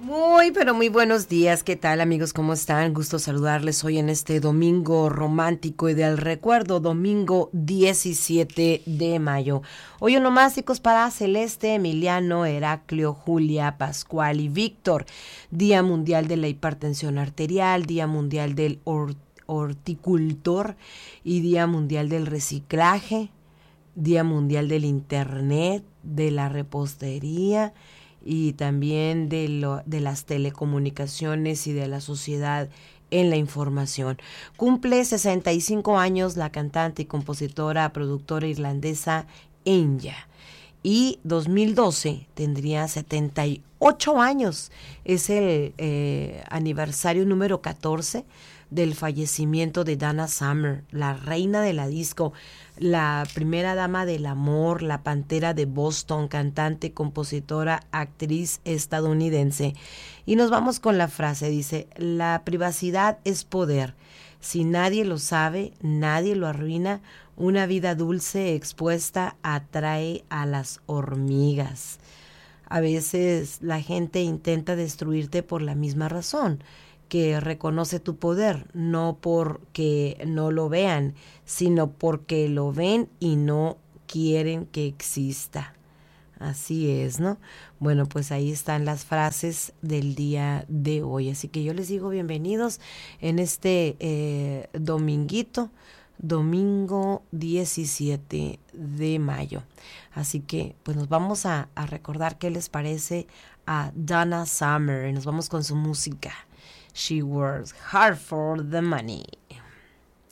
Muy, pero muy buenos días. ¿Qué tal, amigos? ¿Cómo están? Gusto saludarles hoy en este domingo romántico y del recuerdo, domingo 17 de mayo. Hoy onomásticos para Celeste, Emiliano, Heraclio, Julia, Pascual y Víctor. Día Mundial de la Hipertensión Arterial, Día Mundial del Horticultor y Día Mundial del Reciclaje, Día Mundial del Internet, de la Repostería y también de las telecomunicaciones y de la sociedad en la información. Cumple 65 años la cantante y compositora, productora irlandesa Enya. Y 2012 tendría 78 años. Es el aniversario número 14 del fallecimiento de Donna Summer, la reina de la disco, la primera dama del amor, la pantera de Boston, cantante, compositora, actriz estadounidense. Y nos vamos con la frase, dice: la privacidad es poder. Si nadie lo sabe, nadie lo arruina. Una vida dulce expuesta atrae a las hormigas. A veces la gente intenta destruirte por la misma razón, que reconoce tu poder, no porque no lo vean, sino porque lo ven y no quieren que exista. Así es, ¿no? Bueno, pues ahí están las frases del día de hoy. Así que yo les digo bienvenidos en este dominguito, domingo 17 de mayo. Así que pues nos vamos a recordar qué les parece a Donna Summer y nos vamos con su música. She works hard for the money.